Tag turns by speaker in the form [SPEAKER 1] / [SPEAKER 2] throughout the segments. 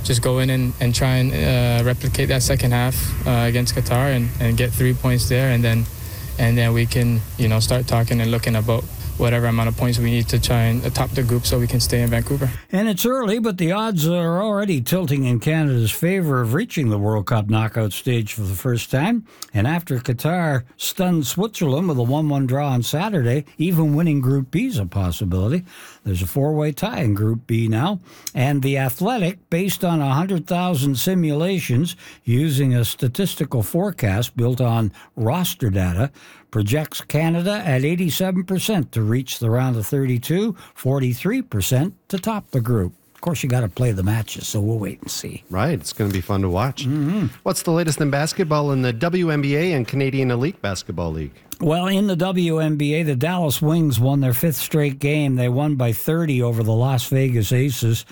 [SPEAKER 1] just go in and try and replicate that second half against Qatar and get 3 points there, and then we can, start talking and looking about whatever amount of points we need to try and top the group so we can stay in Vancouver.
[SPEAKER 2] And it's early, but the odds are already tilting in Canada's favor of reaching the World Cup knockout stage for the first time. And after Qatar stunned Switzerland with a 1-1 draw on Saturday, even winning Group B is a possibility. There's a 4-way tie in Group B now. And The Athletic, based on 100,000 simulations using a statistical forecast built on roster data, projects Canada at 87% to reach the round of 32, 43% to top the group. Of course, you got to play the matches, so we'll wait and see.
[SPEAKER 3] Right, it's going to be fun to watch.
[SPEAKER 2] Mm-hmm.
[SPEAKER 3] What's the latest in basketball in the WNBA and Canadian Elite Basketball League?
[SPEAKER 2] Well, in the WNBA, the Dallas Wings won their 5th straight game. They won by 30 over the Las Vegas Aces.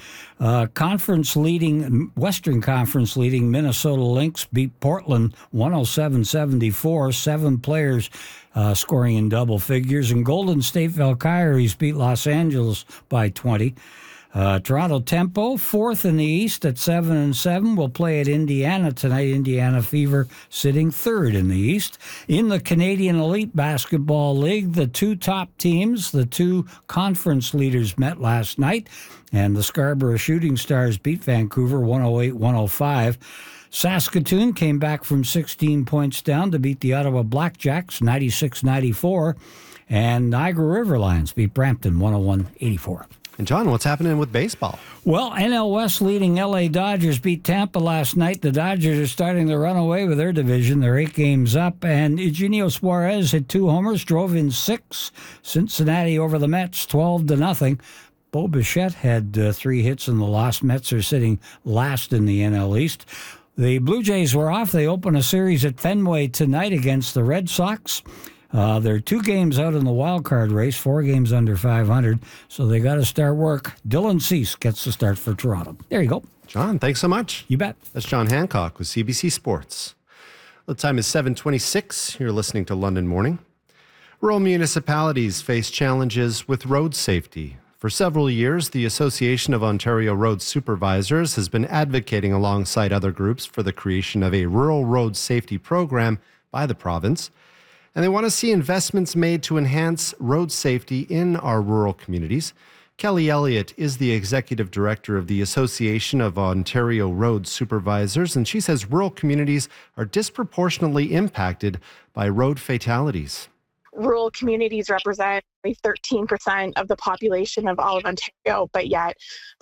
[SPEAKER 2] Western Conference leading Minnesota Lynx beat Portland 107-74. 7 players scoring in double figures. And Golden State Valkyries beat Los Angeles by 20. Toronto Tempo, 4th in the East at 7-7, will play at Indiana tonight. Indiana Fever sitting 3rd in the East. In the Canadian Elite Basketball League, the 2 top teams, the 2 conference leaders, met last night, and the Scarborough Shooting Stars beat Vancouver 108-105. Saskatoon came back from 16 points down to beat the Ottawa Blackjacks 96-94, and Niagara River Lions beat Brampton 101-84.
[SPEAKER 3] And John, what's happening with baseball?
[SPEAKER 2] Well, NL West leading LA Dodgers beat Tampa last night. The Dodgers are starting to run away with their division. They're 8 games up, and Eugenio Suarez hit 2 homers, drove in 6. Cincinnati over the Mets 12-0. Bo Bichette had 3 hits in the loss. Mets are sitting last in the NL East. The Blue Jays were off. They open a series at Fenway tonight against the Red Sox. They're 2 games out in the wild card race, 4 games under 500, so they got to start work. Dylan Cease gets the start for Toronto. There you go.
[SPEAKER 3] John, thanks so much.
[SPEAKER 2] You bet.
[SPEAKER 3] That's John Hancock with CBC Sports. The time is 7:26. You're listening to London Morning. Rural municipalities face challenges with road safety. For several years, the Association of Ontario Road Supervisors has been advocating alongside other groups for the creation of a rural road safety program by the province. And they want to see investments made to enhance road safety in our rural communities. Kelly Elliott is the executive director of the Association of Ontario Road Supervisors, and she says rural communities are disproportionately impacted by road fatalities.
[SPEAKER 4] Rural communities represent 13% of the population of all of Ontario, but yet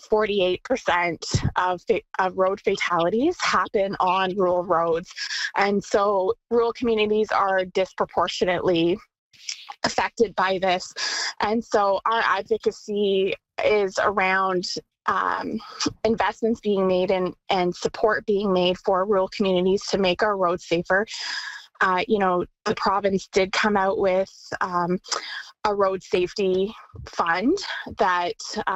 [SPEAKER 4] 48% of road fatalities happen on rural roads. And so rural communities are disproportionately affected by this. And so our advocacy is around investments being made and support being made for rural communities to make our roads safer. The province did come out with a road safety fund that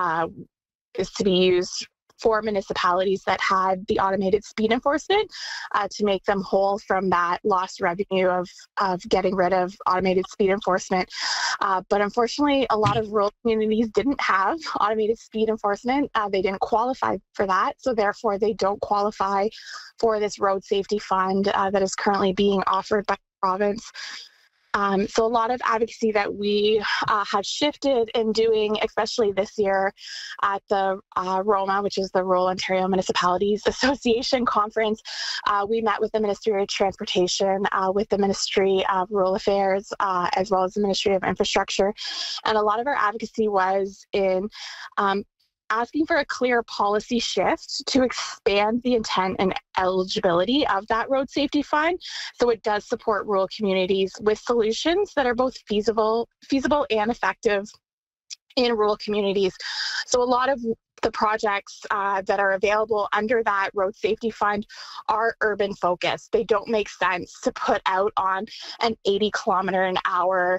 [SPEAKER 4] is to be used for municipalities that had the automated speed enforcement to make them whole from that lost revenue of getting rid of automated speed enforcement. But unfortunately, a lot of rural communities didn't have automated speed enforcement. They didn't qualify for that. So therefore, they don't qualify for this road safety fund that is currently being offered by the province. So a lot of advocacy that we have shifted in doing, especially this year at the ROMA, which is the Rural Ontario Municipalities Association Conference. We met with the Ministry of Transportation, with the Ministry of Rural Affairs, as well as the Ministry of Infrastructure. And a lot of our advocacy was in asking for a clear policy shift to expand the intent and eligibility of that road safety fund so it does support rural communities with solutions that are both feasible and effective in rural communities. So a lot of the projects that are available under that road safety fund are urban focused. They don't make sense to put out on an 80-kilometer-an-hour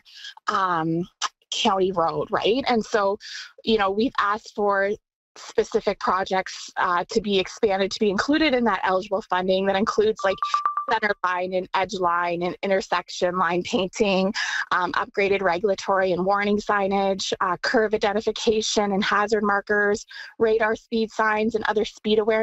[SPEAKER 4] county road, right? And so, we've asked for specific projects to be expanded, to be included in that eligible funding that includes like center line and edge line and intersection line painting, upgraded regulatory and warning signage, curve identification and hazard markers, radar speed signs, and other speed awareness